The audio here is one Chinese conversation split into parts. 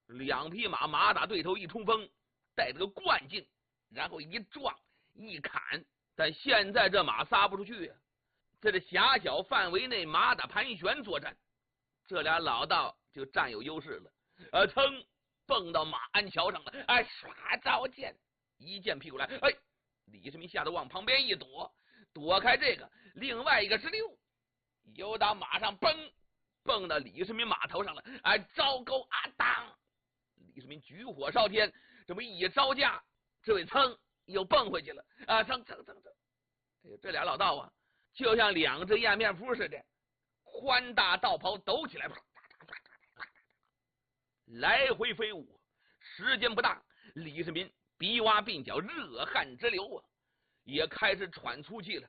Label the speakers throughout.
Speaker 1: 两匹马马打对头一冲锋，带着个惯劲，然后一撞一砍，但现在这马撒不出去啊，在这狭小范围内马打盘旋作战，这俩老道就占有优势了。噌蹦到马鞍桥上了，唰照剑，一剑劈过来，李世民吓得往旁边一躲，躲开这个，另外一个是溜，由打马上蹦到李世民马头上了，招钩当！李世民举火烧天，这么一招架，这位噌又蹦回去了，噌！这俩老道啊，就像两只燕面蝠似的，宽大道袍抖起来，来回飞舞。时间不大，李世民鼻洼鬓角热汗直流啊，也开始喘粗气了。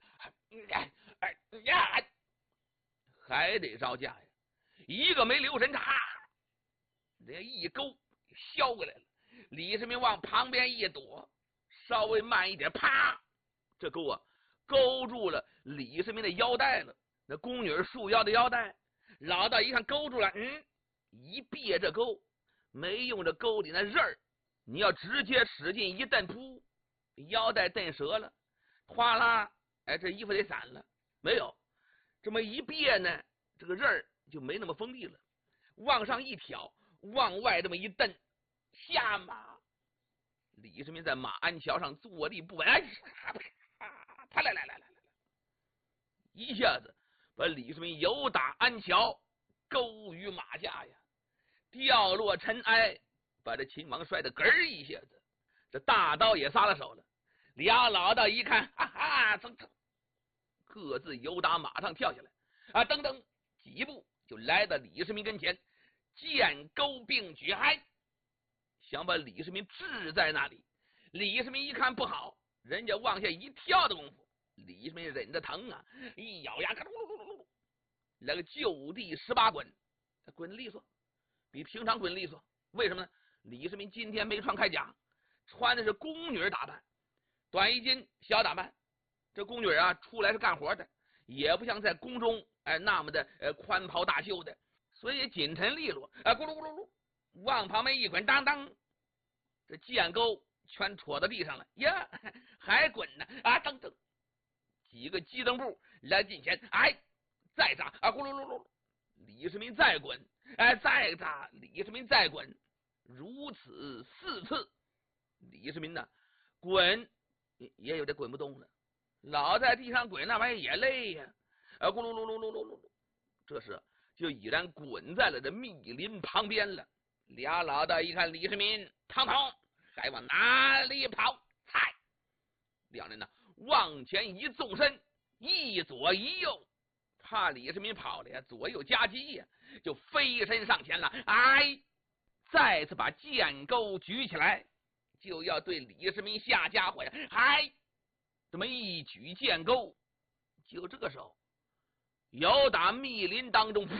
Speaker 1: 还得招架呀，一个没留神，这一钩削过来了。李世民往旁边一躲，稍微慢一点，啪，这钩啊勾住了李世民的腰带了。那宫女束腰的腰带，老道一看勾住了，一别这钩，没用这钩里那刃儿，你要直接使劲一蹬，噗，腰带蹬折了，哗啦，这衣服得散了。没有，这么一别呢，这个刃儿就没那么锋利了，往上一挑，往外这么一蹬，下马。李世民在马鞍桥上坐立不稳，啪来，一下子把李世民由打鞍桥勾于马下呀，掉落尘埃，把这秦王摔得咯儿一下子，这大刀也撒了手了。俩老道一看，噌，各自由打马上跳下来，噔噔几步就来到李世民跟前，剑钩并举，想把李世民制在那里。李世民一看不好，人家往下一跳的功夫，李世民忍着疼啊，一咬牙，来个就地18滚，滚利索，比平常滚利索。为什么呢？李世民今天没穿铠甲，穿的是宫女打扮，短衣襟小打扮。这宫女出来是干活的，也不像在宫中那么的宽袍大袖的，所以紧沉利落，咕噜咕噜噜，往旁边一滚，当当，这剑钩全戳到地上了呀，还滚呢，噔噔，几个鸡蹬步来近前，再扎，咕噜噜噜，李世民再滚，再扎，李世民再滚，如此4次。李世民呢，滚也有点滚不动了，老在地上滚，那玩意儿也累呀，咕噜噜噜噜噜噜，这时就已然滚在了这密林旁边了。俩老道一看李世民，统还往哪里跑？两人呢往前一纵身，一左一右，怕李世民跑了呀，左右夹击呀，就飞身上前了。再次把剑钩举起来，就要对李世民下家伙呀！这么一举剑钩，就这个时候，由打密林当中，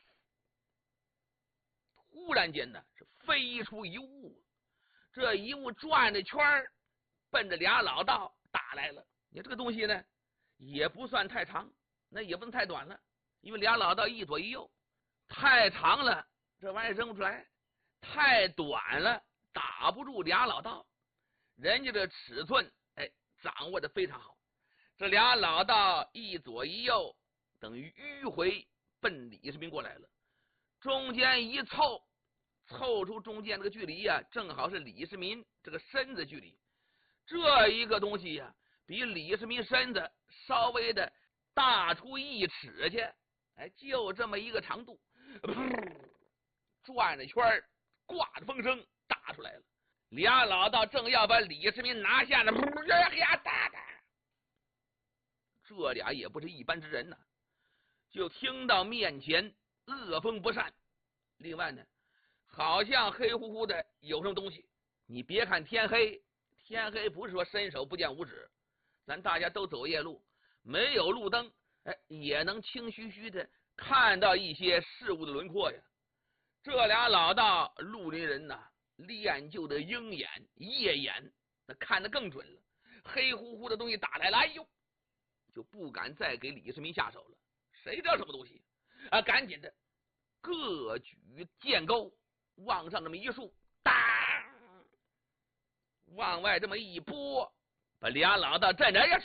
Speaker 1: 突然间呢是飞出一物，这一物转着圈奔着俩老道打来了。你这个东西呢，也不算太长，那也不能太短了，因为俩老道一左一右，太长了这玩意儿扔不出来，太短了打不住俩老道。人家这尺寸掌握的非常好，这俩老道一左一右，等于迂回奔李世民过来了，中间一凑出中间这个距离呀，正好是李世民这个身子距离。这一个东西呀，比李世民身子稍微的大出1尺去，就这么一个长度，转着圈挂着风声打出来了。俩老道正要把李世民拿下呢，这俩也不是一般之人呢，就听到面前恶风不善，另外呢，好像黑乎乎的有什么东西。你别看天黑不是说伸手不见五指，咱大家都走夜路，没有路灯，也能清虚虚的看到一些事物的轮廓呀。这俩老道绿林人呐，练就的鹰眼夜眼，那看得更准了。黑乎乎的东西打来了，就不敢再给李世民下手了。谁知道什么东西赶紧的各举剑钩， 往上这么一竖，当，往外这么一拨，把俩老道站着呀，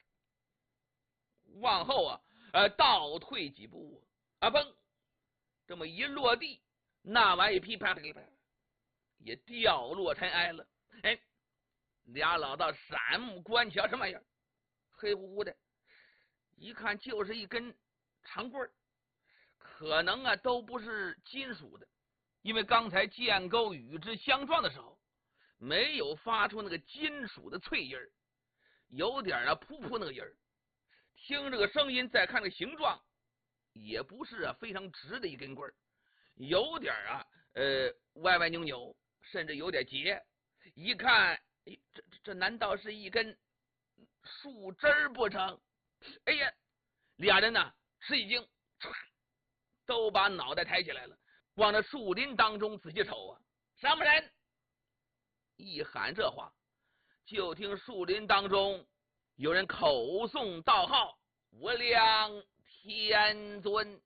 Speaker 1: 往后倒退几步嘣，这么一落地，那玩意噼啪噼啪也掉落尘埃了。哎，俩老道闪目观瞧，什么玩意儿？黑乎乎的，一看就是一根长棍儿，可能都不是金属的，因为刚才剑钩与之相撞的时候，没有发出那个金属的脆音儿，有点噗噗那个音儿。听这个声音，再看这个形状，也不是非常直的一根棍儿，有点歪歪扭扭，甚至有点结。一看，这难道是一根树枝不成？哎呀，俩人呢吃一惊，都把脑袋抬起来了，往那树林当中仔细瞅啊。什么人？一喊这话，就听树林当中有人口诵道号：“无量天尊！”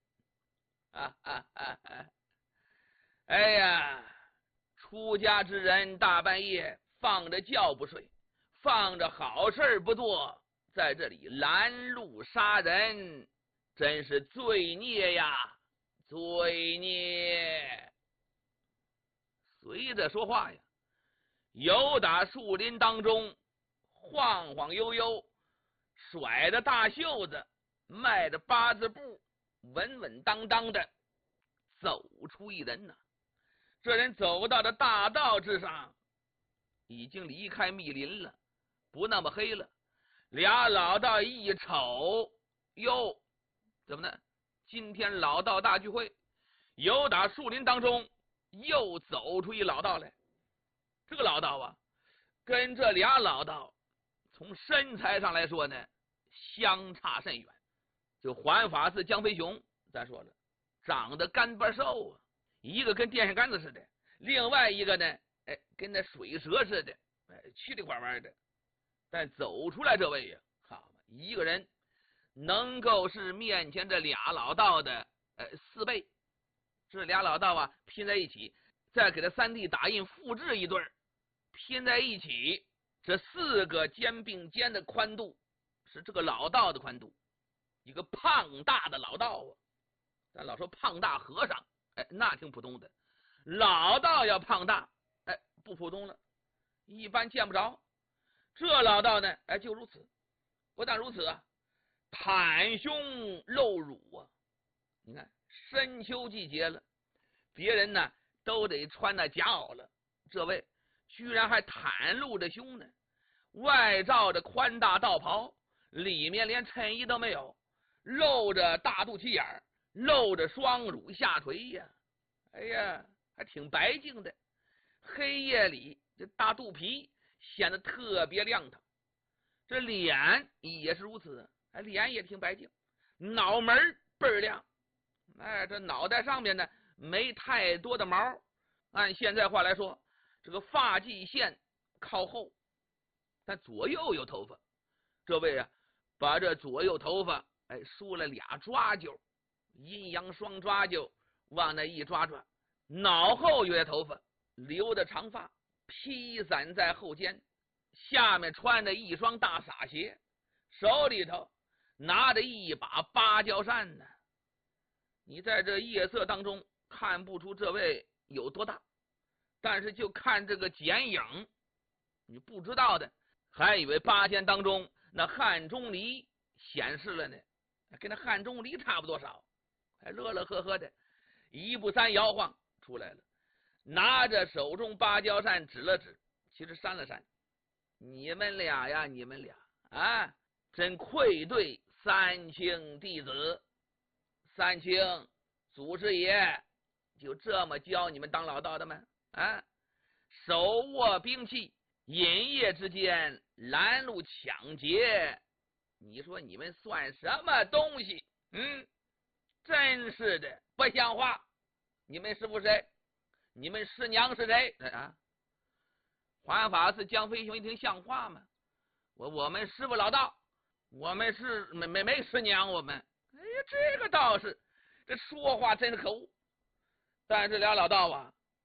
Speaker 1: 哎呀，出家之人大半夜放着觉不睡，放着好事不做，在这里拦路杀人，真是罪孽呀，罪孽！随着说话呀，由打树林当中晃晃悠悠，甩着大袖子，迈着八字步，稳稳当当的走出一人呐。这人走到这大道之上，已经离开密林了，不那么黑了。俩老道一瞅，哟，怎么呢？今天老道大聚会，由打树林当中又走出一老道来。这个老道跟这俩老道从身材上来说呢，相差甚远。就环法寺江飞雄，咱说了，长得干巴瘦一个跟电线杆子似的，另外一个呢，跟那水蛇似的，曲里拐弯的。但走出来这位呀，好嘛，一个人能够是面前这俩老道的4倍。这俩老道拼在一起，再给他3D 打印复制一对，拼在一起，这4个肩并肩的宽度是这个老道的宽度。一个胖大的老道咱老说胖大和尚，那挺普通的。老道要胖大，不普通了，一般见不着。这老道呢，就如此。不但如此袒胸露乳你看深秋季节了，别人呢都得穿那夹袄了，这位居然还袒露着胸呢，外罩着宽大道袍，里面连衬衣都没有，露着大肚脐眼儿，露着双乳下垂呀，哎呀，还挺白净的。黑夜里这大肚皮显得特别亮堂，这脸也是如此，脸也挺白净，脑门倍儿亮，这脑袋上面呢没太多的毛，按现在话来说，这个发际线靠后，但左右有头发。这位把这左右头发梳了俩抓髻，阴阳双抓髻，往那一抓抓，脑后有些头发，留的长发披散在后肩，下面穿着一双大洒鞋，手里头拿着一把芭蕉扇呢。你在这夜色当中看不出这位有多大，但是就看这个剪影，你不知道的还以为8仙当中那汉钟离显示了呢，跟那汉钟离差不多少，还乐乐呵呵的1步3摇晃出来了，拿着手中芭蕉扇指了指，其实扇了扇，你们俩呀，你们俩真愧对三清弟子。三清祖师爷就这么教你们当老道的吗？手握兵器，饮夜之间拦路抢劫，你说你们算什么东西？真是的，不像话！你们师父谁？你们师娘是谁？环法寺江飞雄一听像话吗？我们师父老道，我们是没师娘，我们这个倒是，这说话真是可恶。但是俩老道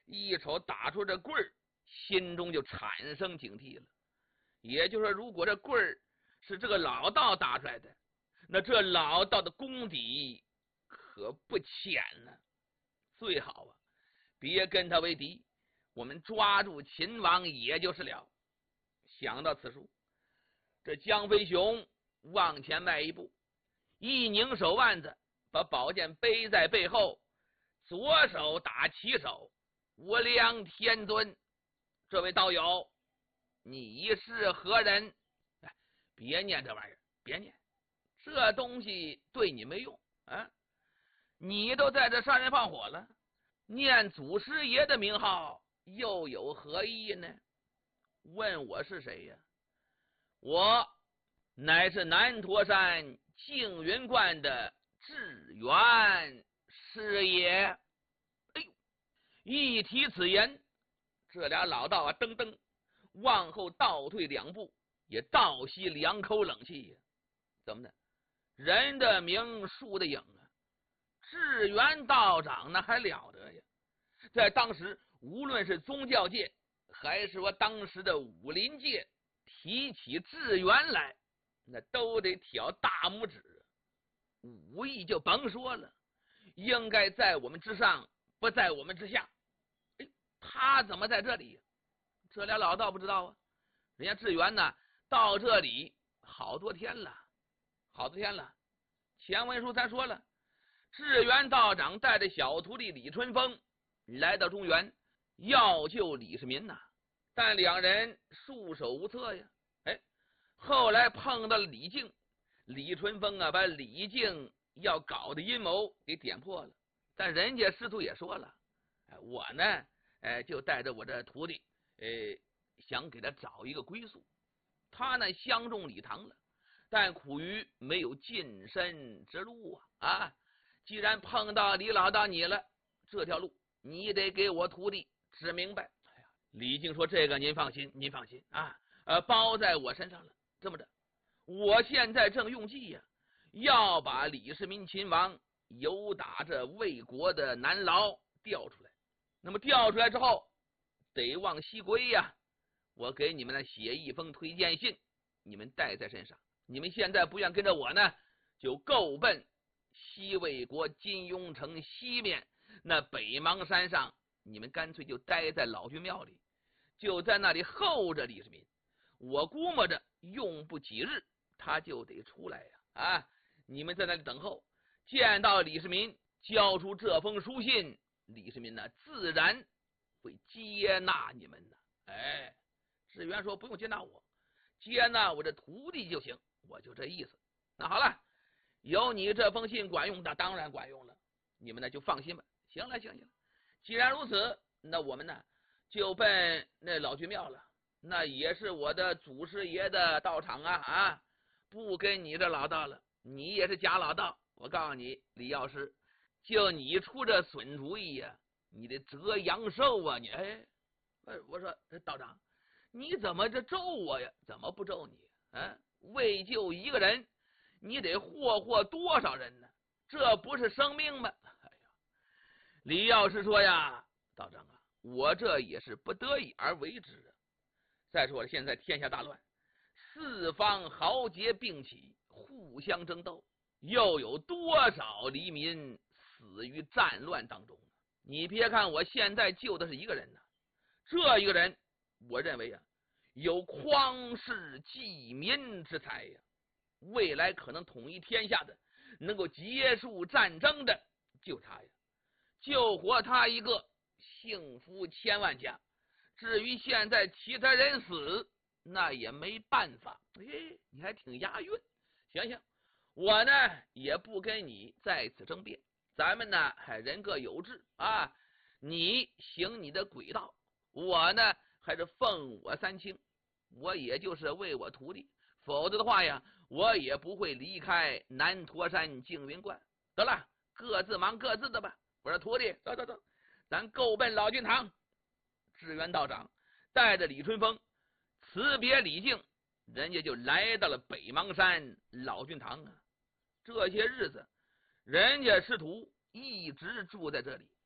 Speaker 1: 一瞅打出这棍儿，心中就产生警惕了。也就是说，如果这棍儿是这个老道打出来的，那这老道的功底可不浅呢。最好啊，别跟他为敌，我们抓住秦王也就是了。想到此处，这江飞雄往前迈一步，一拧手腕子，把宝剑背在背后，左手打旗手：“无量天尊，这位道友，你是何人？”哎，别念这玩意儿，别念，这东西对你没用啊！你都在这杀人放火了，念祖师爷的名号又有何意呢？问我是谁呀？我乃是南陀山净云观的智远师爷。哎呦，一提此言，这俩老道啊，噔噔往后倒退2步，也倒吸2口冷气呀。怎么的？人的名，树的影啊！智远道长那还了得呀！在当时，无论是宗教界还是说当时的武林界，提起智远来，那都得挑大拇指。武艺就甭说了，应该在我们之上，不在我们之下。哎，他怎么在这里？这俩老道不知道啊。人家智远呢，到这里好多天了，好多天了。前文书咱说了，智远道长带着小徒弟李春风来到中原，要救李世民呐，但两人束手无策呀。哎，后来碰到了李靖，李春风啊，把李靖要搞的阴谋给点破了。但人家师徒也说了，我呢，就带着我这徒弟，想给他找一个归宿。他呢相中李唐了，但苦于没有近身之路啊！既然碰到李老道你了，这条路你得给我徒弟指明白。哎呀，李靖说：“这个您放心，您放心啊，包在我身上了。这么着，我现在正用计呀，要把李世民秦王由打这魏国的南牢调出来。那么调出来之后，得往西归呀。我给你们呢写一封推荐信，你们带在身上。你们现在不愿跟着我呢，就够奔西魏国金庸城西面那北邙山上，你们干脆就待在老君庙里，就在那里候着李世民。我估摸着用不几日，他就得出来呀！你们在那里等候，见到李世民，交出这封书信，李世民呢自然会接纳你们的。哎，智远说：“不用接纳我，接纳我这徒弟就行。”我就这意思。那好了，有你这封信管用，那当然管用了。你们呢就放心吧。行了，既然如此，那我们呢就奔那老君庙了。那也是我的祖师爷的道场啊！不跟你这老道了，你也是假老道。我告诉你，李药师，就你出这损主意呀，你得折阳寿啊！你我说道长，你怎么这咒我呀？怎么不咒你？为救一个人，你得祸多少人呢？这不是生命吗？哎呀，李药师说呀，道长啊，我这也是不得已而为之的。再说了，现在天下大乱，四方豪杰并起，互相争斗，又有多少黎民死于战乱当中呢？你别看我现在救的是一个人呢，这一个人，我认为有匡世济民之才呀，未来可能统一天下的，能够结束战争的，就他呀，救活他一个，幸福千万家。至于现在其他人死，那也没办法。你还挺押韵。行，我呢也不跟你在此争辩，咱们呢还人各有志啊。你行你的轨道，我呢还是奉我三清。我也就是为我徒弟，否则的话呀，我也不会离开南陀山净云观。得了，各自忙各自的吧。我说徒弟，走，咱够奔老君堂。智远道长带着李春风辞别李靖，人家就来到了北邙山老君堂啊。这些日子，人家师徒一直住在这里。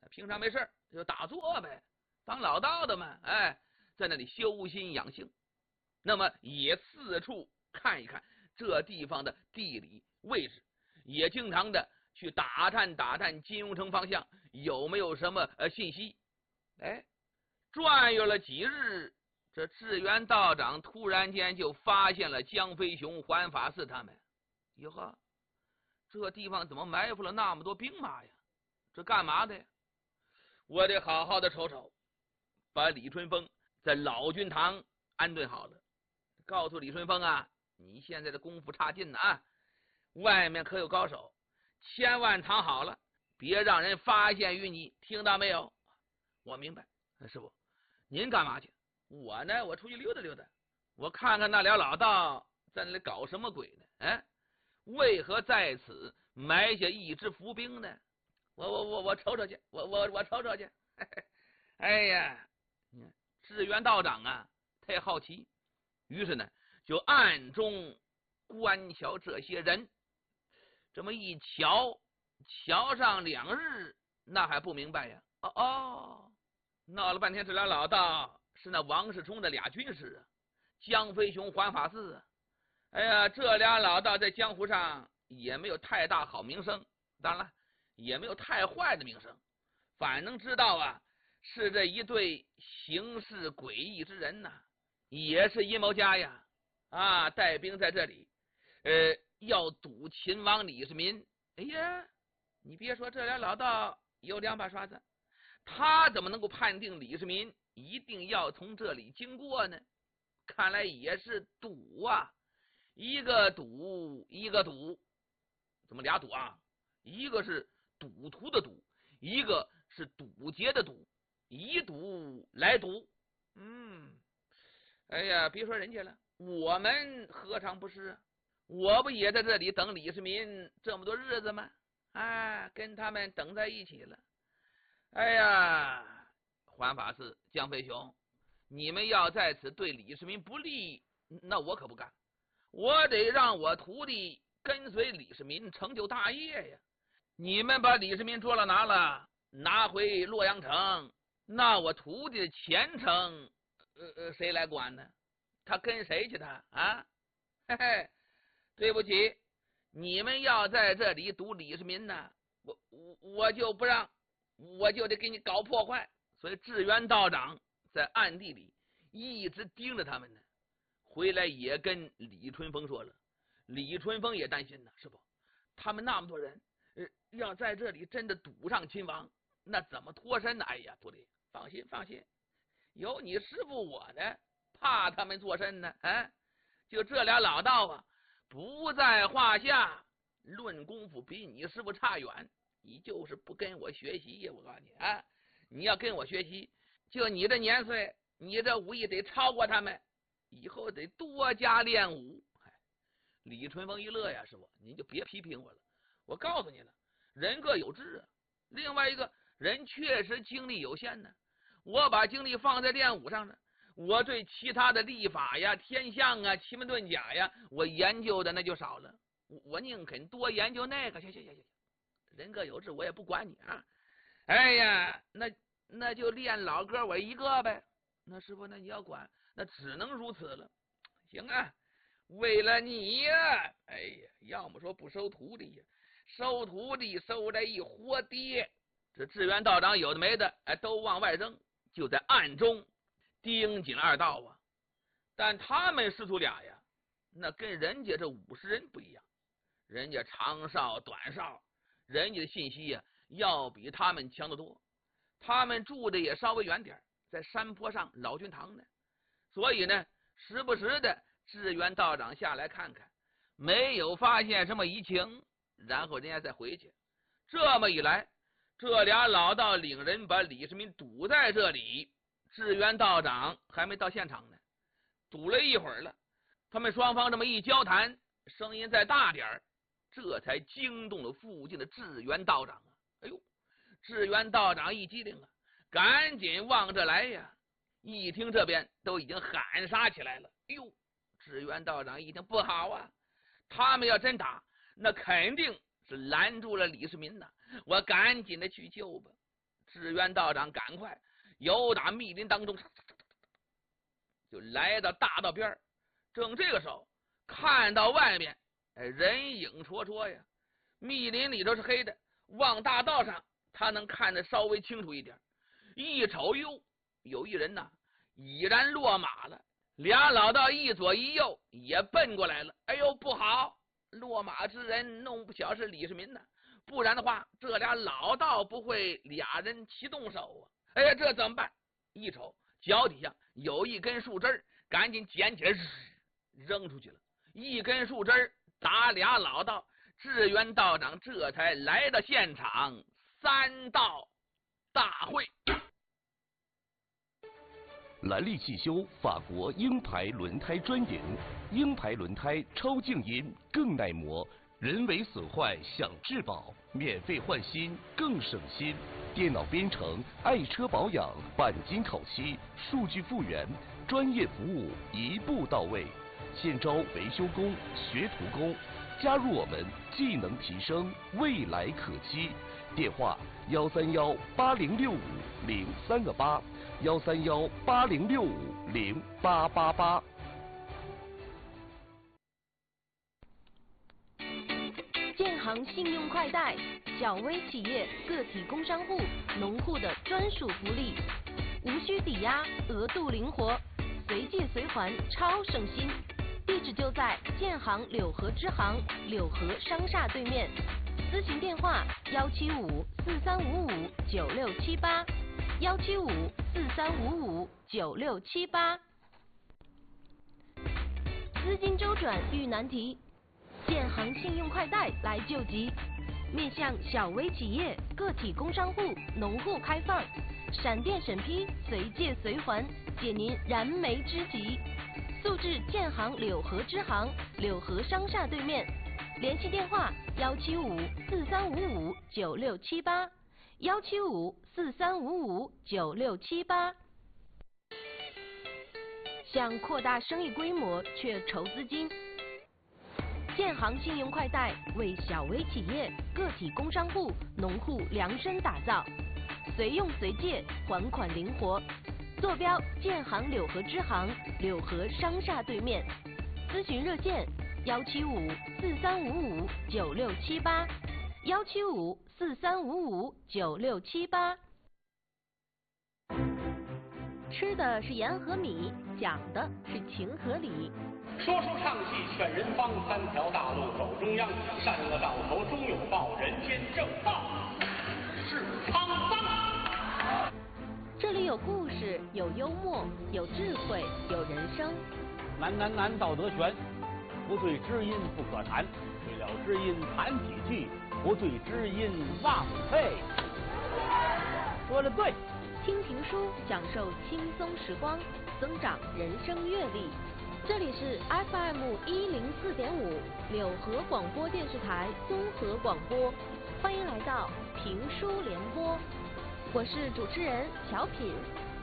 Speaker 1: 平常没事就打坐呗，当老道的嘛，哎，在那里修心养性。那么也四处看一看这地方的地理位置，也经常的去打探金庸城方向有没有什么信息。哎，转悠了几日，这智源道长突然间就发现了江飞雄、环法寺他们。哟呵，这地方怎么埋伏了那么多兵马呀？这干嘛的呀？我得好好的瞅瞅，把李春风在老君堂安顿好了。告诉李春风啊，你现在的功夫差劲呢啊，外面可有高手，千万藏好了，别让人发现于你，听到没有？我明白。师傅，您干嘛去？我呢，我出去溜达溜达，我看看那俩老道在那里搞什么鬼呢？哎，为何在此埋下一支伏兵呢？我瞅瞅去，我瞅瞅去。哎呀，智源道长啊，太好奇，于是呢就暗中观瞧这些人。这么一瞧上2日，那还不明白呀？闹了半天，这俩老道是那王世充的俩军师啊，江飞雄、环法寺啊。哎呀，这俩老道在江湖上也没有太大好名声，当然了，也没有太坏的名声，反能知道啊，是这一对行事诡异之人呐，也是阴谋家呀。啊，带兵在这里，要堵秦王李世民。哎呀，你别说，这俩老道有2把刷子，他怎么能够判定李世民一定要从这里经过呢？看来也是赌啊，一个赌一个赌。怎么俩赌啊？一个是赌徒的赌，一个是赌劫的赌，以赌来赌。哎呀，别说人家了，我们何尝不是啊？我不也在这里等李世民这么多日子吗？哎，跟他们等在一起了。哎呀，环法寺、江飞雄，你们要在此对李世民不利，那我可不干。我得让我徒弟跟随李世民成就大业呀！你们把李世民捉了拿回洛阳城，那我徒弟的前程，谁来管呢？他跟谁去他啊？嘿嘿，对不起，你们要在这里堵李世民呢，我就不让，我就得给你搞破坏。所以智源道长在暗地里一直盯着他们呢。回来也跟李春风说了，李春风也担心呢，师傅，他们那么多人，要在这里真的堵上秦王，那怎么脱身呢？哎呀，徒弟，放心，有你师傅我呢，怕他们脱身呢？就这俩老道啊，不在话下，论功夫比你师傅差远，你就是不跟我学习呀！我告诉你啊，你要跟我学习，就你这年岁，你这武艺得超过他们。以后得多加练武。李春风一乐呀，师傅，您就别批评我了。我告诉你了，人各有志啊。另外一个人确实精力有限呢，我把精力放在练武上呢，我对其他的历法呀、天象啊、奇门遁甲呀，我研究的那就少了。我宁肯多研究那个。行，人各有志，我也不管你啊。哎呀，那就练老哥我一个呗。那师傅，那你要管，那只能如此了。行啊，为了你呀，哎呀，要么说不收徒弟呀，收徒弟收来一活爹。这智源道长有的没的，都往外扔，就在暗中盯紧2道啊。但他们师徒俩呀，那跟人家这50人不一样，人家长哨短哨，人家的信息呀要比他们强得多。他们住的也稍微远点，在山坡上老君堂呢，所以呢，时不时的智源道长下来看看，没有发现什么疑情，然后人家再回去。这么一来，这俩老道领人把李世民堵在这里，智源道长还没到现场呢，堵了一会儿了。他们双方这么一交谈，声音再大点，这才惊动了附近的智源道长啊！哎呦，智源道长一激灵啊，赶紧往这来呀！一听这边都已经喊杀起来了。哎呦，智源道长一听不好啊，他们要真打，那肯定是拦住了李世民呐！我赶紧的去救吧。 智源道长赶快由打密林当中就来到大道边，正这个时候看到外面人影绰绰呀，密林里头是黑的，往大道上他能看得稍微清楚一点，一瞅哟，有一人呐已然落马了，俩老道一左一右也奔过来了。哎呦不好，落马之人弄不巧是李世民呐，不然的话这俩老道不会俩人齐动手啊。哎呀，这怎么办？一瞅脚底下有一根树枝，赶紧捡起来扔出去了。一根树枝打俩老道，智源道长这才来到现场，三道大会。
Speaker 2: 兰利汽修法国鹰牌轮胎专营，鹰牌轮胎超静音更耐磨，人为损坏享质保，免费换新更省心。电脑编程、爱车保养、钣金烤漆、数据复原，专业服务一步到位。现招维修工、学徒工，加入我们，技能提升，未来可期。电话131806503个8，13180650888。
Speaker 3: 建行信用快贷，小微企业、个体工商户、农户的专属福利，无需抵押，额度灵活，随借随还，超省心。地址就在建行柳河支行柳河商厦对面，咨询电话175-4355-9678，175-4355-9678。资金周转遇难题，建行信用快贷来救急，面向小微企业、个体工商户、农户开放，闪电审批，随借随还，解您燃眉之急。速至建行柳河支行柳河商厦对面，联系电话175-4355-9678，175-4355-9678。想扩大生意规模却筹资金，建行信用快贷为小微企业、个体工商户、农户量身打造，随用随借，还款灵活。坐标建行柳河支行柳河商厦对面，咨询热线175-4355-9678，175-4355-9678。吃的是盐和米，讲的是情和理。
Speaker 4: 说书唱戏劝人方，三条大路走中央，善恶到头终有报，人间正道是沧桑。
Speaker 3: 这里有故事，有幽默，有智慧，有人生。
Speaker 5: 难道德全，不对知音不可谈，对了知音谈几句，不对知音忘费。说得对。
Speaker 3: 听评书，享受轻松时光，增长人生阅历。这里是 FM 104.5柳河广播电视台综合广播，欢迎来到评书联播，我是主持人小品。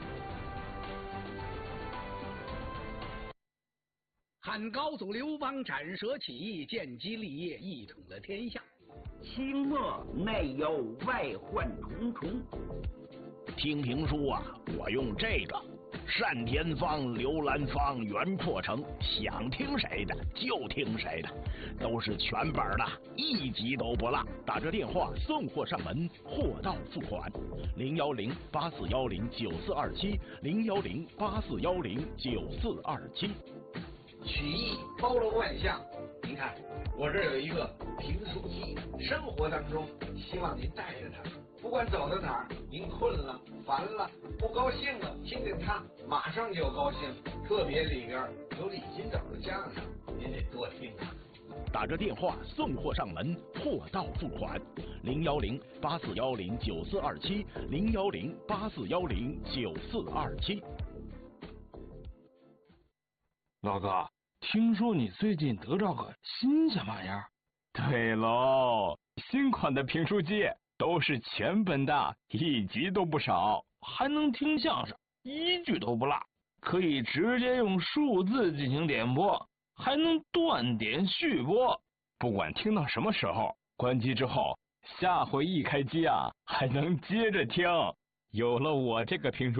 Speaker 6: 汉高祖刘邦斩蛇起义，建基立业，一统了天下。
Speaker 7: 清末内忧外患重重。
Speaker 8: 听评书啊，我用这个单田芳、刘兰芳、袁阔成，想听谁的就听谁的，都是全本的，一集都不落。打这电话送货上门，货到付款。010-8410-9427，010-8410-9427。
Speaker 9: 曲艺包罗万象，您看我这儿有一个评书机，生活当中希望您带着它，不管走到哪儿，您困了、烦了、不高兴了，听见它马上就高兴。特别里边有李金斗的相声，您得多听啊。
Speaker 8: 打着电话送货上门，货到付款。010-8410-9427，010-8410-9427。
Speaker 10: 老哥，听说你最近得着个新鲜玩意儿？对喽，新款的评书机都是全本的，一集都不少，还能听相声，一句都不落，可以直接用数字进行点播，还能断点续播，不管听到什么时候，关机之后，下回一开机啊，还能接着听， 有了我这个评书